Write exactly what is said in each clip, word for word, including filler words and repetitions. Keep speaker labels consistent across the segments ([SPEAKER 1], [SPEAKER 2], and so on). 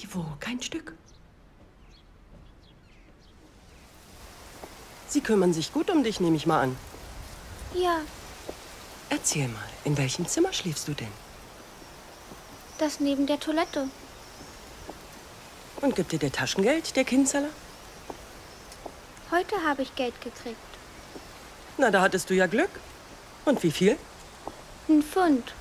[SPEAKER 1] Wie, wo? Kein Stück. Sie kümmern sich gut um dich, nehme ich mal an.
[SPEAKER 2] Ja,
[SPEAKER 1] Erzähl mal, in welchem Zimmer schläfst du denn?
[SPEAKER 2] das neben der Toilette.
[SPEAKER 1] Und gibt dir der Taschengeld, der Kindzeller?
[SPEAKER 2] Heute habe ich Geld gekriegt.
[SPEAKER 1] Na, da hattest du ja Glück. Und wie viel?
[SPEAKER 2] Ein Pfund.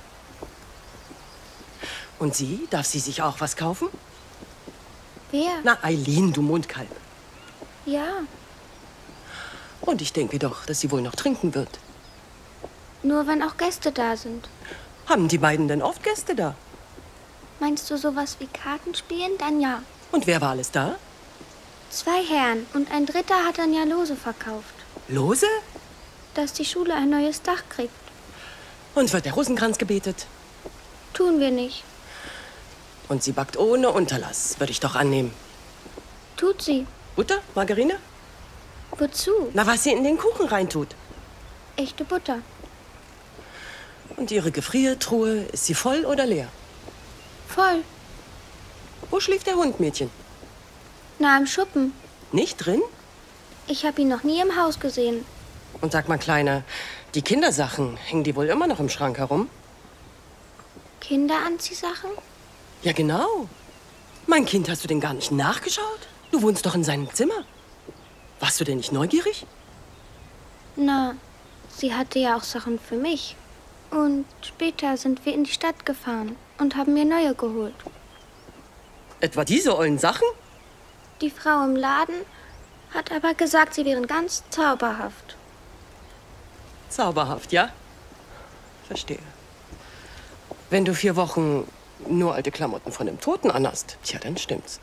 [SPEAKER 1] Und sie? Darf sie sich auch was kaufen?
[SPEAKER 2] Wer?
[SPEAKER 1] Na, Eileen, du Mundkalb.
[SPEAKER 2] Ja,
[SPEAKER 1] Und ich denke doch, dass sie wohl noch trinken wird.
[SPEAKER 2] nur wenn auch Gäste da sind.
[SPEAKER 1] Haben die beiden denn oft Gäste da?
[SPEAKER 2] Meinst du sowas wie Kartenspielen? Dann ja.
[SPEAKER 1] Und wer war alles da?
[SPEAKER 2] Zwei Herren und ein dritter hat dann ja Lose verkauft,
[SPEAKER 1] Lose?
[SPEAKER 2] dass die Schule ein neues Dach kriegt.
[SPEAKER 1] Und wird der Rosenkranz gebetet?
[SPEAKER 2] Tun wir nicht.
[SPEAKER 1] Und sie backt ohne Unterlass, würde ich doch annehmen.
[SPEAKER 2] Tut sie.
[SPEAKER 1] Butter? Margarine?
[SPEAKER 2] Wozu?
[SPEAKER 1] Na, was sie in den Kuchen reintut.
[SPEAKER 2] Echte Butter.
[SPEAKER 1] Und ihre Gefriertruhe, ist sie voll oder leer?
[SPEAKER 2] Voll.
[SPEAKER 1] Wo schläft der Hund, Mädchen?
[SPEAKER 2] Na, im Schuppen.
[SPEAKER 1] Nicht drin?
[SPEAKER 2] Ich habe ihn noch nie im Haus gesehen.
[SPEAKER 1] Und sag mal, Kleiner, die Kindersachen, hängen die wohl immer noch im Schrank herum?
[SPEAKER 2] Kinderanziehsachen?
[SPEAKER 1] Ja, genau. Mein Kind, hast du denn gar nicht nachgeschaut? Du wohnst doch in seinem Zimmer. Warst du denn nicht neugierig?
[SPEAKER 2] Na, sie hatte ja auch Sachen für mich. Und später sind wir in die Stadt gefahren und haben mir neue geholt.
[SPEAKER 1] Etwa diese ollen Sachen?
[SPEAKER 2] Die Frau im Laden hat aber gesagt, sie wären ganz zauberhaft.
[SPEAKER 1] Zauberhaft, ja? Verstehe. Wenn du vier Wochen nur alte Klamotten von dem Toten anhast, tja, dann stimmt's.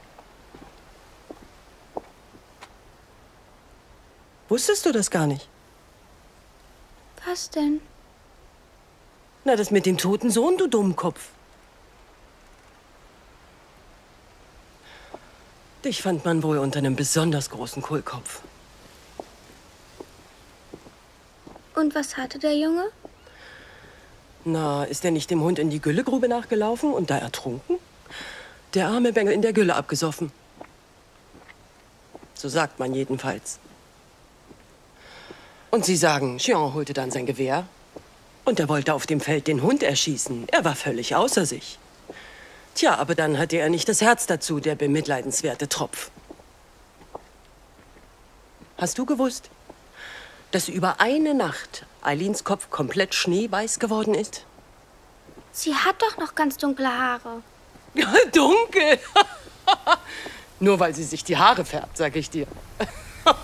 [SPEAKER 1] Wusstest du das gar nicht?
[SPEAKER 2] Was denn?
[SPEAKER 1] Na, das mit dem toten Sohn, du Dummkopf. Dich fand man wohl unter einem besonders großen Kohlkopf.
[SPEAKER 2] Und was hatte der Junge?
[SPEAKER 1] Na, ist er nicht dem Hund in die Güllegrube nachgelaufen und da ertrunken? Der arme Bengel in der Gülle abgesoffen. So sagt man jedenfalls. Und sie sagen, Chion holte dann sein Gewehr und er wollte auf dem Feld den Hund erschießen. Er war völlig außer sich. Tja, aber dann hatte er nicht das Herz dazu, der bemitleidenswerte Tropf. Hast du gewusst, dass über eine Nacht Eileens Kopf komplett schneeweiß geworden ist?
[SPEAKER 2] Sie hat doch noch ganz dunkle Haare.
[SPEAKER 1] Ja, dunkel. Nur weil sie sich die Haare färbt, sag ich dir.